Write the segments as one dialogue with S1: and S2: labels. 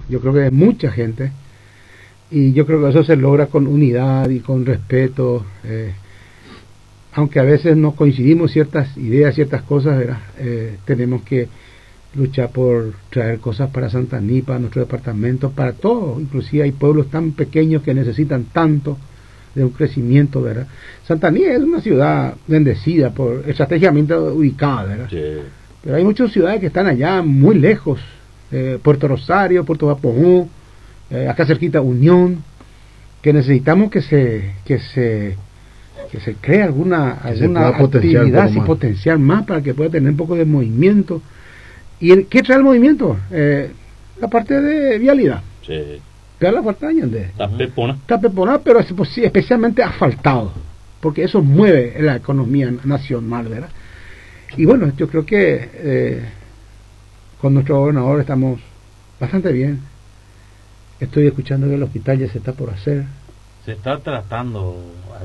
S1: yo creo que de mucha gente, y yo creo que eso se logra con unidad y con respeto, aunque a veces no coincidimos ciertas ideas, ciertas cosas, ¿verdad? Tenemos que luchar por traer cosas para Santaní, para nuestro departamento, para todo. Inclusive hay pueblos tan pequeños que necesitan tanto de un crecimiento, ¿verdad? Santaní es una ciudad bendecida, estratégicamente ubicada, ¿verdad? Sí. Pero hay muchas ciudades que están allá muy lejos, Puerto Rosario, Puerto Vapojú, acá cerquita Unión, que necesitamos que se cree alguna actividad y potencial más para que pueda tener un poco de movimiento. ¿Y qué trae el movimiento? La parte de vialidad. Sí. La parte de está pepona, pero especialmente asfaltado, porque eso mueve la economía nacional, ¿verdad? Y bueno, yo creo que con nuestro gobernador estamos bastante bien. Estoy escuchando que el hospital ya se está por hacer.
S2: Se está tratando,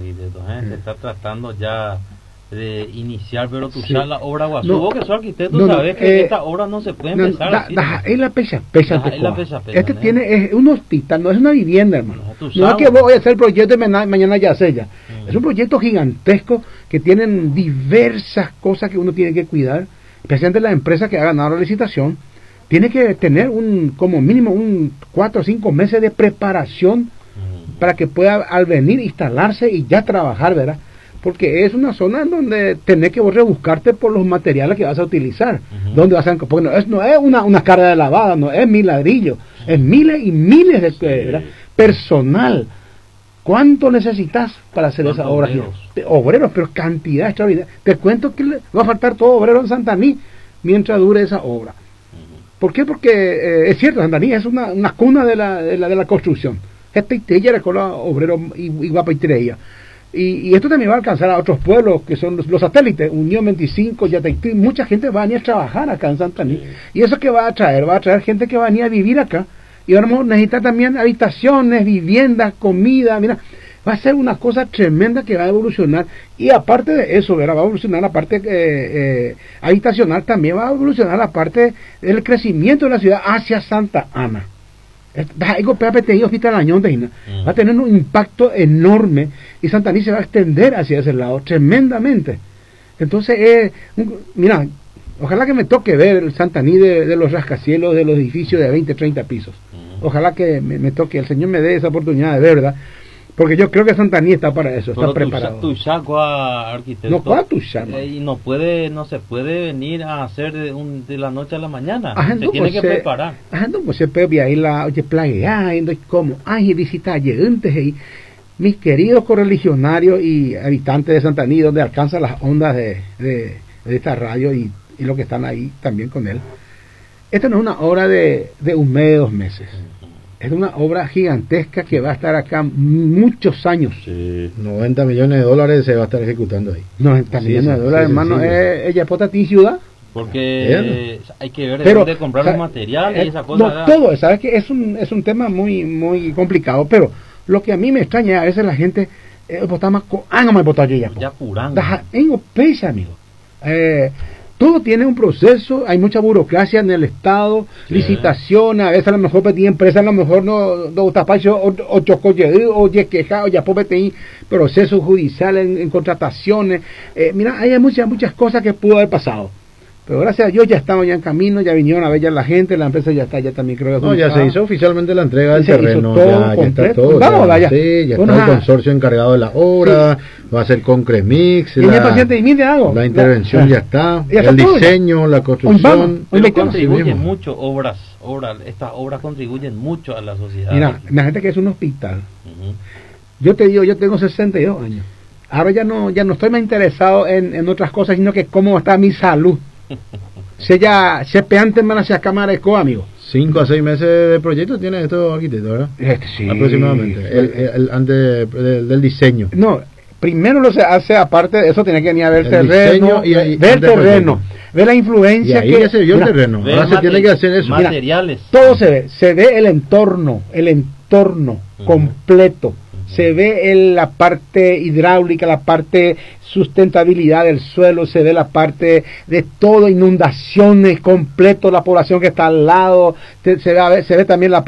S2: se está tratando ya de iniciar, pero tú sabes la obra Guazú, vos que sos arquitecto, sabes que esta obra no se puede empezar así.
S1: Es la pecha. Este es un hospital, no es una vivienda, hermano. No es que voy a hacer el proyecto y mañana ya sé ya. Es un proyecto gigantesco que tienen diversas cosas que uno tiene que cuidar, especialmente la empresa que ha ganado la licitación. Tiene que tener como mínimo 4 o 5 meses de preparación para que pueda al venir instalarse y ya trabajar, ¿verdad? Porque es una zona en donde tenés que vos rebuscarte por los materiales que vas a utilizar. ¿Dónde vas a, porque no es una carga de lavada, no es 1000 ladrillos, es miles y miles de personal. ¿Cuánto necesitas para hacer esa obra? Obreros, pero cantidad extraordinaria. Te cuento que le va a faltar todo obrero en Santaní mientras dure esa obra. ¿Por qué? Porque es cierto, Santaní es una cuna de la construcción. Esta ella recuerda obrero y guapaitreya. Y esto también va a alcanzar a otros pueblos que son los satélites, Unión 25, Yateití. Mucha gente va a venir a trabajar acá en Santaní. Sí. Y eso que va a traer gente que va a venir a vivir acá. Y vamos a necesitar también habitaciones, viviendas, comida. Mira, va a ser una cosa tremenda que va a evolucionar. Y aparte de eso, ¿verdad? Va a evolucionar la parte habitacional, también va a evolucionar la parte del crecimiento de la ciudad hacia Santa Ana. Va a tener un impacto enorme y Santaní se va a extender hacia ese lado tremendamente. Entonces, mira, ojalá que me toque ver el Santaní de los rascacielos, de los edificios de 20, 30 pisos. Ojalá que me toque, el Señor me dé esa oportunidad de ver, ¿verdad? Porque yo creo que Santaní está para eso, está preparado.
S2: Tu saco a arquitecto.
S1: No puede tuchar.
S2: Y no se puede venir a hacer de la noche a la mañana. Se tiene que preparar.
S1: Pues se puede ir oye, playa, como, visita antes y mis queridos correligionarios y habitantes de Santaní, donde alcanzan las ondas de esta radio y los que están ahí también con él. Esta no es una obra de 1 mes, 2 meses. Es una obra gigantesca que va a estar acá muchos años.
S3: Sí. 90 millones de dólares se va a estar ejecutando ahí.
S1: 90 millones de dólares, hermano. ¿Ella es ti ciudad?
S2: Porque hay que ver de dónde comprar los materiales y esa cosa.
S1: No, todo, sabes que es un tema muy muy complicado, pero lo que a mí me extraña a veces la gente botar más
S2: ya purando.
S1: Pesa, amigo. Todo tiene un proceso, hay mucha burocracia en el Estado, licitaciones, a veces a lo mejor petí empresa, a lo mejor no tapacho o chocoye o queja o ya petí procesos judiciales en contrataciones. Mira, hay muchas cosas que pudo haber pasado. Pero gracias a Dios ya estamos ya en camino, ya vinieron a ver ya la gente, la empresa ya está, ya también creo que...
S3: No, ya se hizo oficialmente la entrega del terreno,
S1: ya está todo. Vamos,
S3: ya está el consorcio encargado de la obra, va a ser Concremix, la intervención ya está, el diseño, la construcción...
S2: Pero contribuyen mucho, estas obras contribuyen mucho a la sociedad.
S1: Mira, imagínate que es un hospital. Yo te digo, yo tengo 62 años. Ahora ya no estoy más interesado en otras cosas, sino que cómo está mi salud. Se peante en hacia cámara de amigo.
S3: 5 a 6 meses de proyecto tiene esto arquitecto, ¿verdad?
S1: Sí.
S3: Aproximadamente. Antes del diseño.
S1: No, primero lo se hace, aparte de eso, tiene que venir a ver el terreno, ver la influencia.
S3: Y ahí ya se vio el terreno. Ahora se tiene que hacer eso.
S2: Materiales.
S1: Mira, todo se ve el entorno completo. Se ve la parte hidráulica, la parte sustentabilidad del suelo, se ve la parte de todo, inundaciones completo, la población que está al lado, se ve también la